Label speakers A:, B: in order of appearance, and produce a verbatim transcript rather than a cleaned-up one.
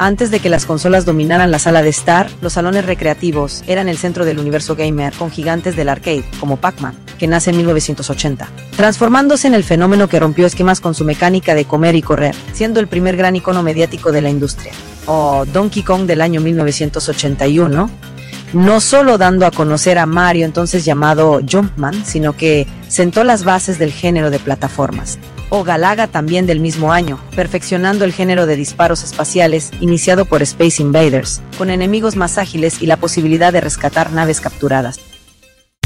A: Antes de que las consolas dominaran la sala de estar, los salones recreativos eran el centro del universo gamer, con gigantes del arcade, como Pac-Man, que nace en mil novecientos ochenta, transformándose en el fenómeno que rompió esquemas con su mecánica de comer y correr, siendo el primer gran icono mediático de la industria. O Donkey Kong del año mil novecientos ochenta y uno, no solo dando a conocer a Mario, entonces llamado Jumpman, sino que sentó las bases del género de plataformas. O Galaga también del mismo año, perfeccionando el género de disparos espaciales iniciado por Space Invaders, con enemigos más ágiles y la posibilidad de rescatar naves capturadas.